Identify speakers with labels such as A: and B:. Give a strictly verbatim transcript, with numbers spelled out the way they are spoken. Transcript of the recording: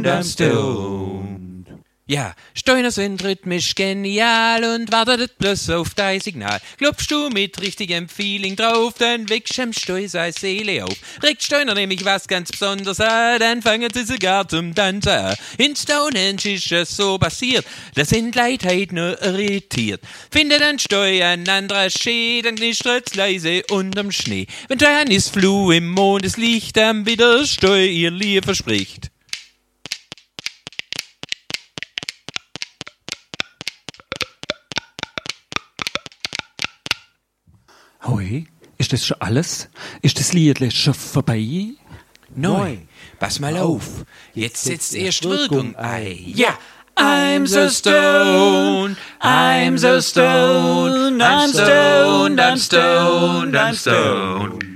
A: I'm stoned. Ja, Steiner sind rhythmisch genial und wartet bloß auf dein Signal. Klopfst du mit richtigem Feeling drauf, dann wächst am Steu seine Seele auf. Regt Steiner nämlich was ganz Besonderes an, dann fangen sie sogar zum Tanzen an. In Stonehenge ist es so passiert, da sind Leute heute nur irritiert. Findet ein Steu an anderer Schee, dann knistert's leise unterm Schnee. Wenn dann ist Fluh im Mondeslicht, dann wieder Steu ihr Lied verspricht.
B: Hoi, ist das schon alles? Ist das Lied schon vorbei?
A: Neu, pass mal auf, jetzt setzt erst Wirkung ein. Ja, I'm so stoned, I'm so stoned, I'm stoned, I'm stoned, I'm stoned.